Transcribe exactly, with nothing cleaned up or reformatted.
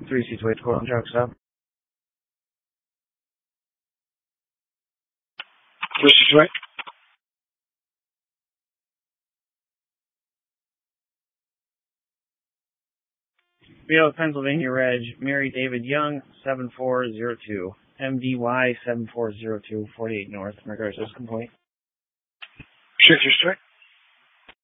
Three seats away to court on truck stop. Three seats away. B O Pennsylvania Reg, Mary David Young, seven four zero two. M D Y seven four zero two, forty-eight North. In regards to this complaint. Six, you're straight.